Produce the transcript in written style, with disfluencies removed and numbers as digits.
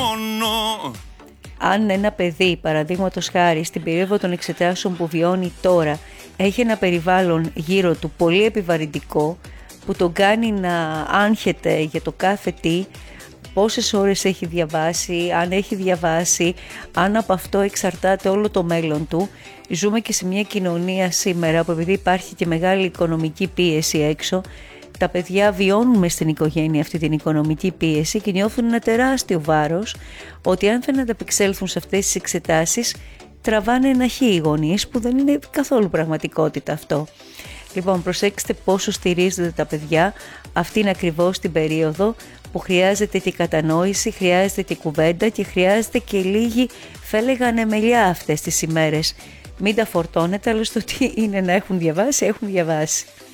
Αν ένα παιδί, παραδείγματος χάρη, στην περίοδο των εξετάσεων που βιώνει τώρα, έχει ένα περιβάλλον γύρω του πολύ επιβαρυντικό, που τον κάνει να άγχεται για το κάθε τι, πόσες ώρες έχει διαβάσει, αν έχει διαβάσει, αν από αυτό εξαρτάται όλο το μέλλον του. Ζούμε και σε μια κοινωνία σήμερα που, επειδή υπάρχει και μεγάλη οικονομική πίεση έξω, τα παιδιά βιώνουν μες στην οικογένεια αυτή την οικονομική πίεση και νιώθουν ένα τεράστιο βάρος ότι αν δεν ανταπεξέλθουν σε αυτές τις εξετάσεις, τραβάνε ένα χ οι γονείς, που δεν είναι καθόλου πραγματικότητα αυτό. Λοιπόν, προσέξτε πόσο στηρίζονται τα παιδιά. Αυτή είναι ακριβώς την περίοδο που χρειάζεται και κατανόηση, χρειάζεται και κουβέντα και χρειάζεται και λίγη, θα έλεγα, ανεμελιά αυτές τις ημέρες. Μην τα φορτώνετε, αλλά στο τι είναι να έχουν διαβάσει, έχουν διαβάσει.